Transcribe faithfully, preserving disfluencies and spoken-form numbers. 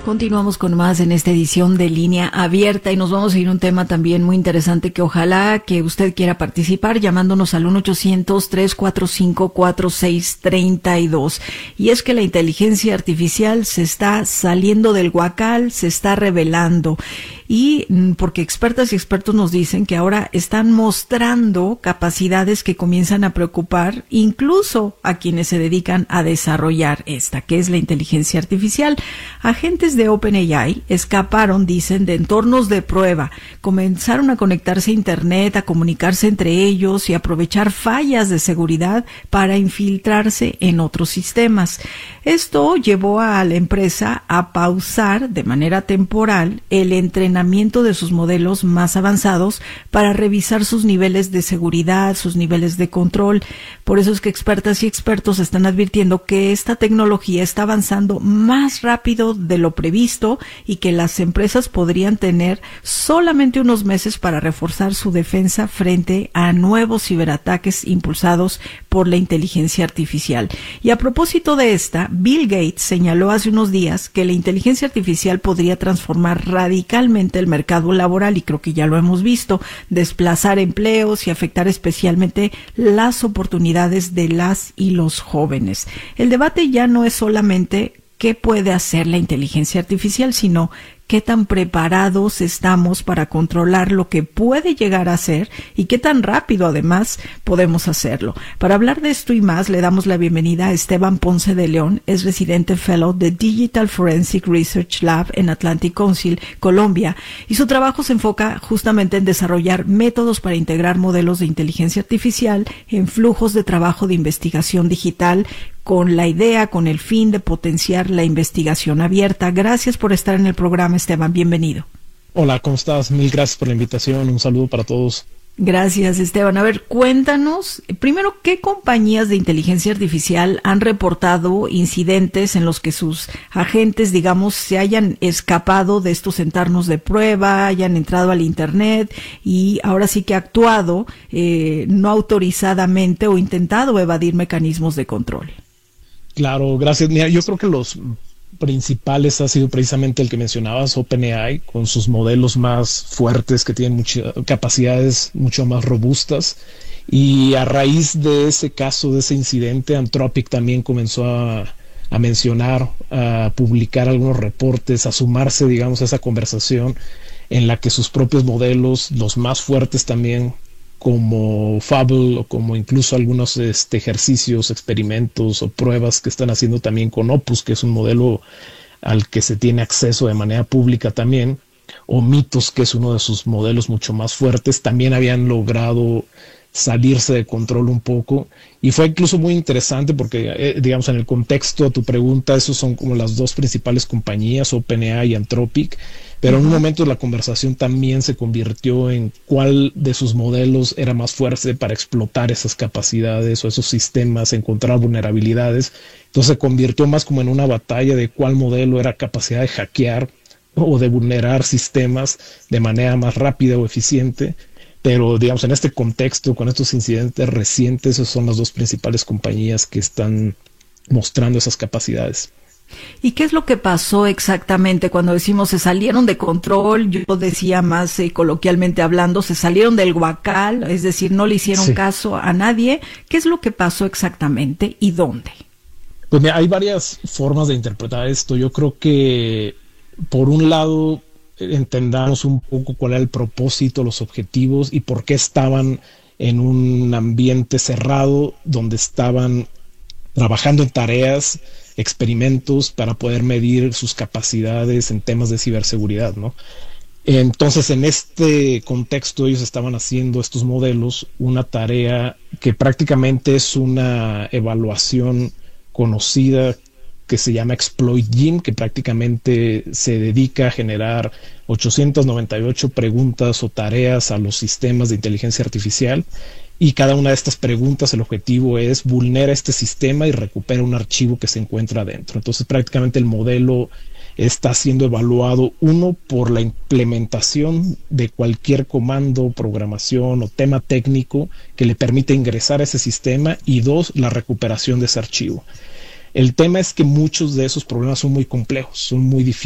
Continuamos con más en esta edición de Línea Abierta y nos vamos a ir a un tema también muy interesante que ojalá que usted quiera participar llamándonos al uno ochocientos, tres cuatro cinco, cuatro seis tres dos. Y es que la inteligencia artificial se está saliendo del huacal, se está revelando. Y porque expertas y expertos nos dicen que ahora están mostrando capacidades que comienzan a preocupar incluso a quienes se dedican a desarrollar esta, que es la inteligencia artificial. Agentes de OpenAI escaparon, dicen, de entornos de prueba, comenzaron a conectarse a Internet, a comunicarse entre ellos y aprovechar fallas de seguridad para infiltrarse en otros sistemas. Esto llevó a la empresa a pausar de manera temporal el entrenamiento de sus modelos más avanzados para revisar sus niveles de seguridad, sus niveles de control. Por eso es que expertas y expertos están advirtiendo que esta tecnología está avanzando más rápido de lo previsto y que las empresas podrían tener solamente unos meses para reforzar su defensa frente a nuevos ciberataques impulsados por la inteligencia artificial. Y a propósito de esta, Bill Gates señaló hace unos días que la inteligencia artificial podría transformar radicalmente el mercado laboral, y creo que ya lo hemos visto, desplazar empleos y afectar especialmente las oportunidades de las y los jóvenes. El debate ya no es solamente qué puede hacer la inteligencia artificial, sino qué tan preparados estamos para controlar lo que puede llegar a ser y qué tan rápido además podemos hacerlo. Para hablar de esto y más, le damos la bienvenida a Esteban Ponce de León, es residente fellow de Digital Forensic Research Lab en Atlantic Council, Colombia, y su trabajo se enfoca justamente en desarrollar métodos para integrar modelos de inteligencia artificial en flujos de trabajo de investigación digital, con la idea, con el fin de potenciar la investigación abierta. Gracias por estar en el programa, Esteban. Bienvenido. Hola, ¿cómo estás? Mil gracias por la invitación. Un saludo para todos. Gracias, Esteban. A ver, cuéntanos, primero, ¿qué compañías de inteligencia artificial han reportado incidentes en los que sus agentes, digamos, se hayan escapado de estos entornos de prueba, hayan entrado al Internet y ahora sí que actuado eh, no autorizadamente o intentado evadir mecanismos de control? Claro, gracias. Mira, yo creo que los principales ha sido precisamente el que mencionabas, OpenAI, con sus modelos más fuertes que tienen muchas capacidades mucho más robustas. Y a raíz de ese caso, de ese incidente, Anthropic también comenzó a, a mencionar, a publicar algunos reportes, a sumarse, digamos, a esa conversación en la que sus propios modelos, los más fuertes también, como Fable o como incluso algunos este, ejercicios, experimentos o pruebas que están haciendo también con Opus, que es un modelo al que se tiene acceso de manera pública también, o Mythos, que es uno de sus modelos mucho más fuertes, también habían logrado salirse de control un poco. Y fue incluso muy interesante porque, eh, digamos, en el contexto de tu pregunta, esos son como las dos principales compañías, OpenAI y Anthropic, pero uh-huh. en un momento de la conversación también se convirtió en cuál de sus modelos era más fuerte para explotar esas capacidades o esos sistemas, encontrar vulnerabilidades. Entonces se convirtió más como en una batalla de cuál modelo era capacidad de hackear o de vulnerar sistemas de manera más rápida o eficiente. Pero, digamos, en este contexto, con estos incidentes recientes, esas son las dos principales compañías que están mostrando esas capacidades. ¿Y qué es lo que pasó exactamente cuando decimos se salieron de control? Yo decía más eh, coloquialmente hablando, se salieron del huacal, es decir, no le hicieron sí. caso a nadie. ¿Qué es lo que pasó exactamente y dónde? Pues mira, hay varias formas de interpretar esto. Yo creo que, por un lado, entendamos un poco cuál era el propósito, los objetivos y por qué estaban en un ambiente cerrado donde estaban trabajando en tareas, experimentos para poder medir sus capacidades en temas de ciberseguridad, ¿no? Entonces, en este contexto, ellos estaban haciendo estos modelos, una tarea que prácticamente es una evaluación conocida que se llama Exploit Gym, que prácticamente se dedica a generar ochocientas noventa y ocho preguntas o tareas a los sistemas de inteligencia artificial, y cada una de estas preguntas, el objetivo es vulnera este sistema y recupera un archivo que se encuentra adentro. Entonces prácticamente el modelo está siendo evaluado, uno, por la implementación de cualquier comando, programación o tema técnico que le permite ingresar a ese sistema, y dos, la recuperación de ese archivo. El tema es que muchos de esos problemas son muy complejos, son muy difíciles.